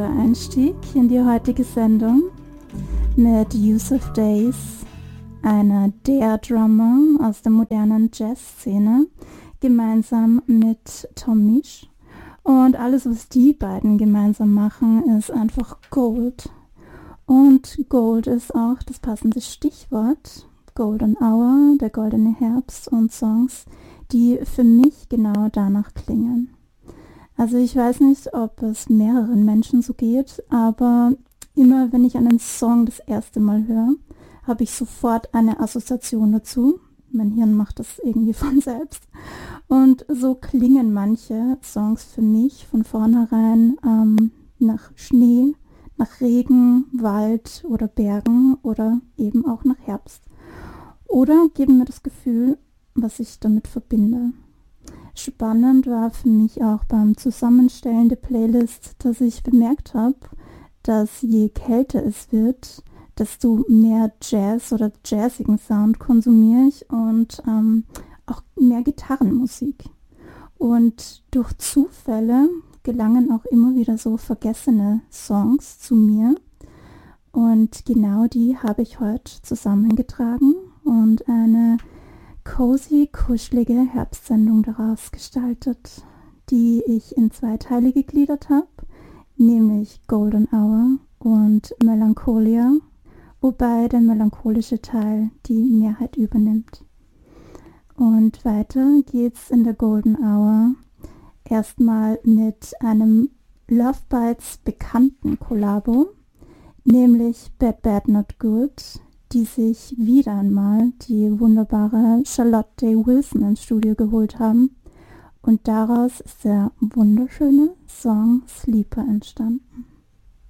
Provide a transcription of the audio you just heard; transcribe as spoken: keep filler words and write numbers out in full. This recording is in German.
guter Einstieg in die heutige Sendung mit Yussef Dayes, einer der Drummer aus der modernen Jazzszene, gemeinsam mit Tom Misch. Und alles, was die beiden gemeinsam machen, ist einfach Gold. Und Gold ist auch das passende Stichwort. Golden Hour, der goldene Herbst und Songs, die für mich genau danach klingen. Also ich weiß nicht, ob es mehreren Menschen so geht, aber immer wenn ich einen Song das erste Mal höre, habe ich sofort eine Assoziation dazu. Mein Hirn macht das irgendwie von selbst. Und so klingen manche Songs für mich von vornherein ähm, nach Schnee, nach Regen, Wald oder Bergen oder eben auch nach Herbst. Oder geben mir das Gefühl, was ich damit verbinde. Spannend war für mich auch beim Zusammenstellen der Playlist, dass ich bemerkt habe, dass je kälter es wird, desto mehr Jazz oder jazzigen Sound konsumiere ich und ähm, auch mehr Gitarrenmusik. Und durch Zufälle gelangen auch immer wieder so vergessene Songs zu mir. Und genau die habe ich heute zusammengetragen und eine cozy, kuschelige Herbstsendung daraus gestaltet, die ich in zwei Teile gegliedert habe, nämlich Golden Hour und Melancholia, wobei der melancholische Teil die Mehrheit übernimmt. Und weiter geht's in der Golden Hour erstmal mit einem Love Bites bekannten Kollabo, nämlich Bad Bad Not Good, die sich wieder einmal die wunderbare Charlotte Day Wilson ins Studio geholt haben. Und daraus ist der wunderschöne Song Sleeper entstanden.